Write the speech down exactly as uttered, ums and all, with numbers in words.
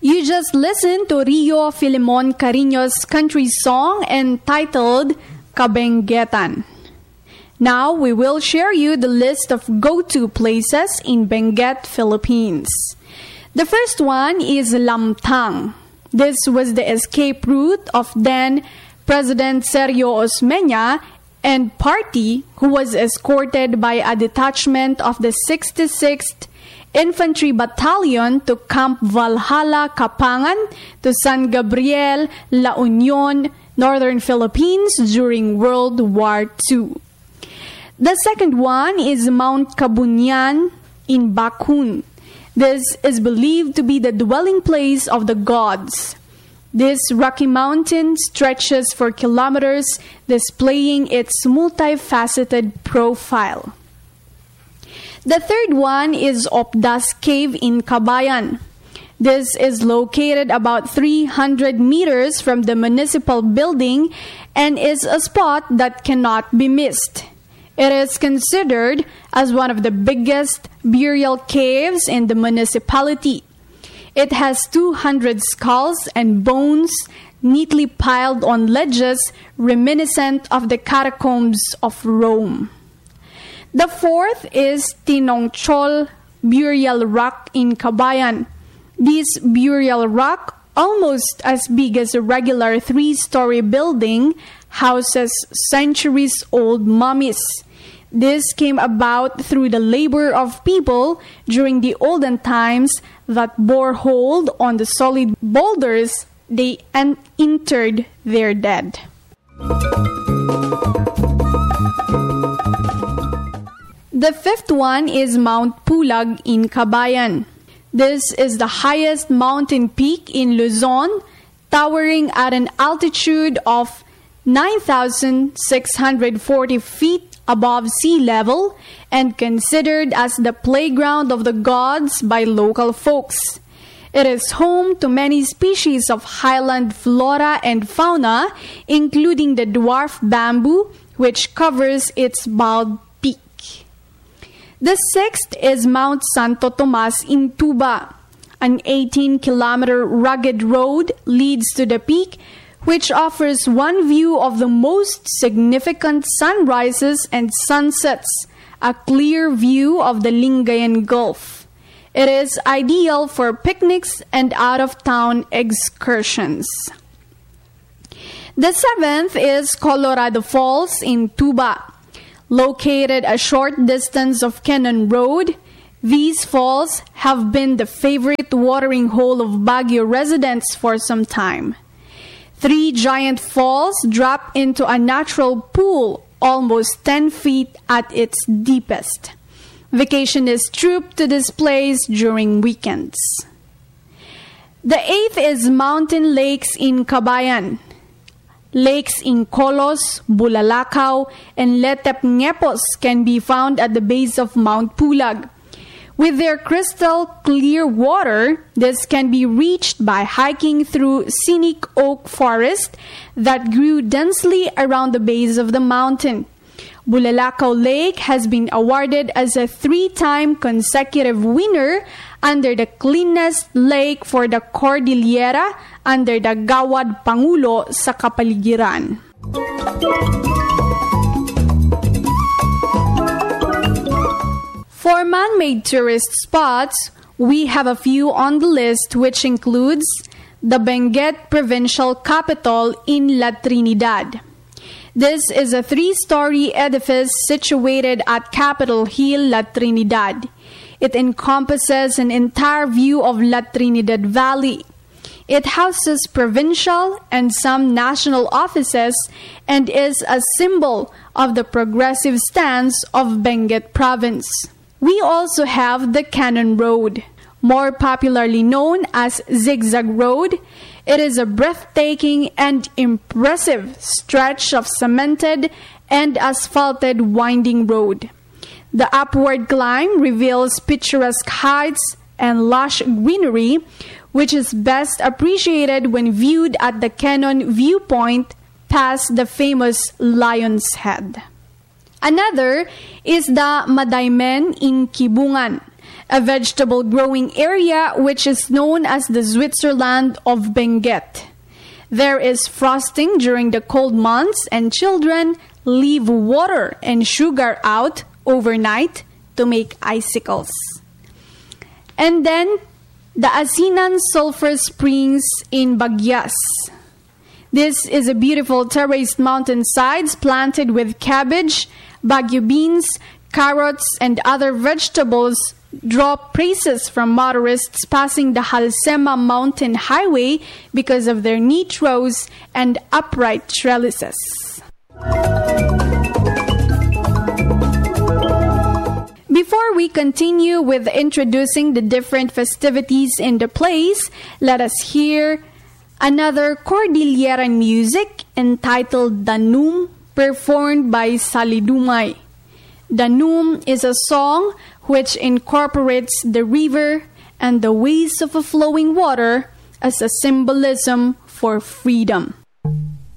You just listened to Rio Filemon Carino's country song entitled Kabenguetan. Now we will share you the list of go-to places in Benguet, Philippines. The first one is Lamtang. This was the escape route of then President Sergio Osmeña and party, who was escorted by a detachment of the sixty-sixth Infantry Battalion to Camp Valhalla, Kapangan, to San Gabriel, La Union, Northern Philippines during World War Two. The second one is Mount Kabunyan in Bakun. This is believed to be the dwelling place of the gods. This rocky mountain stretches for kilometers, displaying its multifaceted profile. The third one is Opdas Cave in Cabayan. This is located about three hundred meters from the municipal building and is a spot that cannot be missed. It is considered as one of the biggest burial caves in the municipality. It has two hundred skulls and bones neatly piled on ledges reminiscent of the catacombs of Rome. The fourth is Tinongchol Burial Rock in Cabayan. This burial rock, almost as big as a regular three-story building, houses centuries-old mummies. This came about through the labor of people during the olden times that bore hold on the solid boulders they en- interred their dead. The fifth one is Mount Pulag in Cabayan. This is the highest mountain peak in Luzon, towering at an altitude of nine thousand six hundred forty feet above sea level and considered as the playground of the gods by local folks. It is home to many species of highland flora and fauna, including the dwarf bamboo, which covers its bald peak. The sixth is Mount Santo Tomas in Tuba. An eighteen-kilometer rugged road leads to the peak, which offers one view of the most significant sunrises and sunsets, a clear view of the Lingayen Gulf. It is ideal for picnics and out-of-town excursions. The seventh is Colorado Falls in Tuba. Located a short distance of Cannon Road, these falls have been the favorite watering hole of Baguio residents for some time. Three giant falls drop into a natural pool almost ten feet at its deepest. Vacationists troop to this place during weekends. The eighth is Mountain Lakes in Cabayan. Lakes in Colos, Bulalakaw, and Letep Ngepos can be found at the base of Mount Pulag. With their crystal clear water, this can be reached by hiking through scenic oak forest that grew densely around the base of the mountain. Bulalakaw Lake has been awarded as a three-time consecutive winner under the cleanest lake for the Cordillera under the Gawad Pangulo sa Kapaligiran. For man-made tourist spots, we have a few on the list, which includes the Benguet Provincial Capitol in La Trinidad. This is a three-story edifice situated at Capitol Hill, La Trinidad. It encompasses an entire view of La Trinidad Valley. It houses provincial and some national offices and is a symbol of the progressive stance of Benguet Province. We also have the Cannon Road, more popularly known as Zigzag Road. It is a breathtaking and impressive stretch of cemented and asphalted winding road. The upward climb reveals picturesque heights and lush greenery, which is best appreciated when viewed at the Cannon viewpoint past the famous Lion's Head. Another is the Madaymen in Kibungan. a vegetable growing area which is known as the Switzerland of Benguet. There is frosting during the cold months, and children leave water and sugar out overnight to make icicles. And then, the Asinan Sulphur Springs in Bagyas. This is a beautiful terraced mountainsides planted with cabbage, Baguio beans, carrots, and other vegetables draw praises from motorists passing the Halsema Mountain Highway because of their neat rows and upright trellises. Before we continue with introducing the different festivities in the place, let us hear another Cordilleran music entitled Danum, performed by Salidumay. Danum is a song which incorporates the river and the ways of a flowing water as a symbolism for freedom.